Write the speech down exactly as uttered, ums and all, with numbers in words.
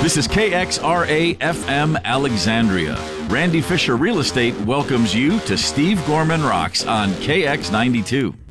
This is K X R A F M Alexandria. Randy Fisher Real Estate welcomes you to Steve Gorman Rocks on K X ninety-two.